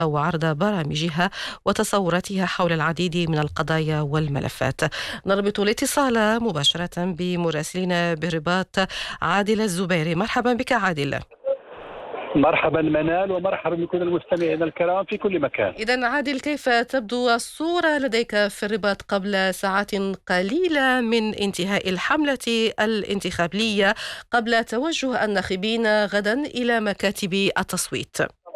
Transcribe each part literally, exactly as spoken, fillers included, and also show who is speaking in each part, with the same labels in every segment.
Speaker 1: وعرض برامجها وتصوراتها حول العديد من القضايا والملفات. نربط الاتصال مباشرة بمراسلنا بالرباط عادل الزبيري. مرحبا بك عادل.
Speaker 2: مرحبا منال، ومرحبا بكل المستمعين الكرام في كل مكان.
Speaker 1: إذن عادل، كيف تبدو الصورة لديك في الرباط قبل ساعات قليلة من انتهاء الحملة الانتخابية قبل توجه الناخبين غدا إلى مكاتب التصويت؟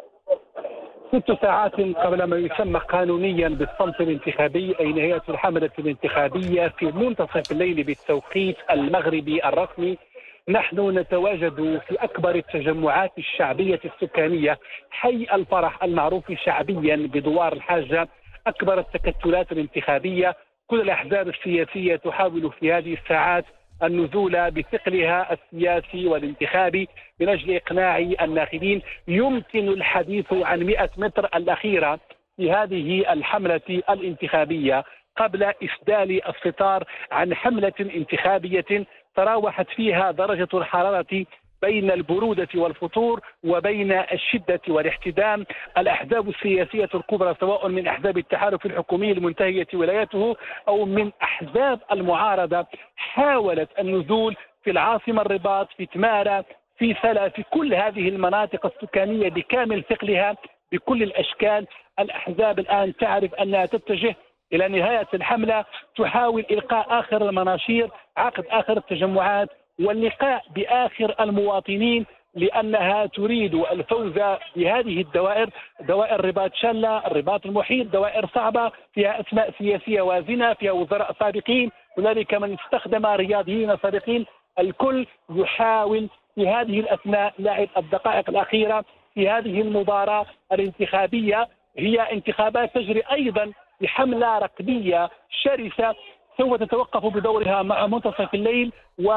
Speaker 2: ست ساعات قبل ما يسمى قانونيا بالصمت الانتخابي، أي نهاية الحملة الانتخابية في منتصف الليل بالتوقيت المغربي الرسمي، نحن نتواجد في أكبر التجمعات الشعبية السكانية، حي الفرح المعروف شعبيا بدوار الحاجة، أكبر التكتلات الانتخابية. كل الأحزاب السياسية تحاول في هذه الساعات النزول بثقلها السياسي والانتخابي من أجل إقناع الناخبين. يمكن الحديث عن مئة متر الأخيرة في هذه الحملة الانتخابية قبل إسدال الستار عن حملة انتخابية تراوحت فيها درجة الحرارة بين البرودة والفتور وبين الشدة والاحتدام. الأحزاب السياسية الكبرى سواء من أحزاب التحالف الحكومي المنتهية ولايته أو من أحزاب المعارضة حاولت النزول في العاصمة الرباط، في تمارة، في سلا، في كل هذه المناطق السكانية بكامل ثقلها بكل الأشكال. الأحزاب الآن تعرف أنها تتجه إلى نهاية الحملة، تحاول إلقاء آخر المناشير، عقد آخر التجمعات، واللقاء بآخر المواطنين، لأنها تريد الفوز بهذه الدوائر، دوائر رباط شلة، الرباط المحيط، دوائر صعبة فيها أسماء سياسية وازنة، فيها وزراء سابقين، هنالك من استخدم رياضيين سابقين. الكل يحاول في هذه الأثناء لعب الدقائق الأخيرة في هذه المباراة الانتخابية. هي انتخابات تجري أيضا بحملة رقمية شرسة سوف تتوقف بدورها مع منتصف الليل،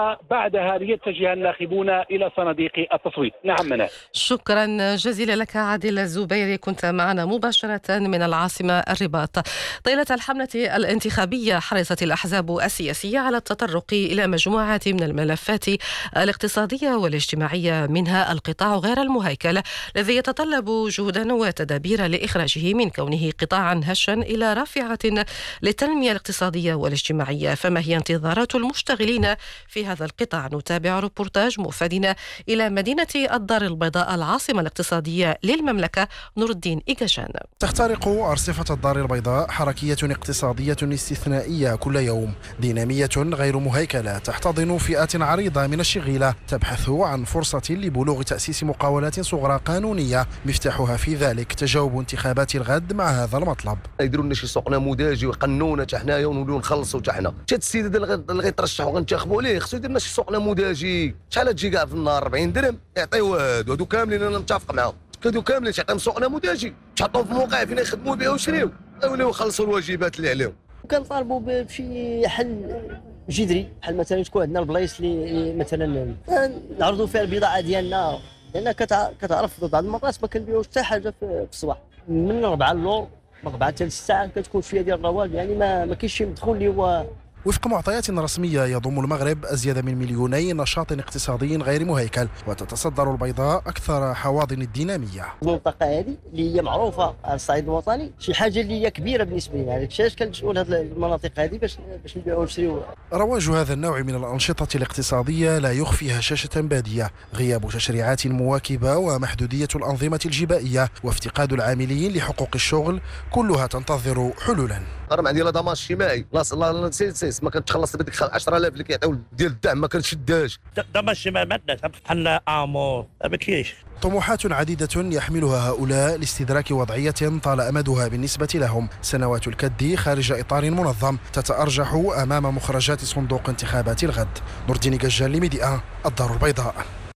Speaker 2: وبعدها ليتجه الناخبون إلى صناديق التصويت. نعم منال.
Speaker 1: شكرا جزيلا لك عادل الزبيري، كنت معنا مباشرة من العاصمة الرباط. طيلة الحملة الانتخابية حرصت الأحزاب السياسية على التطرق إلى مجموعة من الملفات الاقتصادية والاجتماعية، منها القطاع غير المهيكل الذي يتطلب جهودا وتدابير لإخراجه من كونه قطاعا هشا إلى رافعة للتنمية الاقتصادية والاجتماعية. فما هي انتظارات المشتغلين في هذا القطاع؟ نتابع روبورتاج موفدنا إلى مدينة الدار البيضاء العاصمة الاقتصادية للمملكة، نور الدين إيجاشان.
Speaker 3: تخترق أرصفة الدار البيضاء حركية اقتصادية استثنائية كل يوم، دينامية غير مهيكلة تحتضن فئات عريضة من الشغيلة تبحث عن فرصة لبلوغ تأسيس مقاولات صغرى قانونية، مفتاحها في ذلك تجاوب انتخابات الغد مع هذا المطلب.
Speaker 4: يديروا لنا شي سوق نموذجي ويقنونا حتى حنايا ونوليو نخلصوا حتى حنا. حتى السيد اللي غيترشحوا غنتخبوا عليه خصو يدير لنا شي سوق نموذجي. شحال تجي كاع في النهار أربعين درهم يعطيو هادو هادو كاملين، انا متفق معاهم. هادو كاملين تعطيهم سوق نموذجي، تحطوهم في موقع فين يخدموا بها ويشريو، ولاو يخلصوا الواجبات اللي عليهم.
Speaker 5: كنطالبوا بشي حل جذري، بحال مثلا تكون عندنا البلايص اللي مثلا نعرضوا فيها البضاعه ديالنا، لان كتعرف بعض المرات ما كنبيعوش حتى حاجه في الصباح من أربعة اللور، من أربعة حتى لستة كتكون شويه ديال الرواد، يعني ما ما كاينش شي مدخول اللي هو.
Speaker 3: وفق معطيات رسمية يضم المغرب أزيد من مليوني نشاط اقتصادي غير مهيكل، وتتصدر البيضاء أكثر حواضن الدينامية.
Speaker 5: المنطقة هذه اللي هي معروفة على الصعيد الوطني شي حاجة اللي هي كبيرة بالنسبة لنا، هذاك الشيء كنشوفوا هذه المناطق هذه باش باش نبيعوا ونشريوا.
Speaker 3: رواج هذا النوع من الأنشطة الاقتصادية لا يخفي هشاشة بادية، غياب تشريعات مواكبة ومحدودية الأنظمة الجبائية وافتقاد العاملين لحقوق الشغل، كلها تنتظر حلولا.
Speaker 4: راه ديال ضمان اجتماعي، لا سيس ما كتخلص بديك عشرة آلاف اللي كيعطيو ديال الدعم ما كنشدهاش.
Speaker 6: ضمان اجتماعي ما عندناش بحال امور ما كاينش.
Speaker 3: طموحات عديدة يحملها هؤلاء لاستدراك وضعية طال أمدها بالنسبة لهم، سنوات الكد خارج إطار منظم تتأرجح أمام مخرجات صندوق انتخابات الغد. نور الدين إيجاشان لميديا، الدار البيضاء.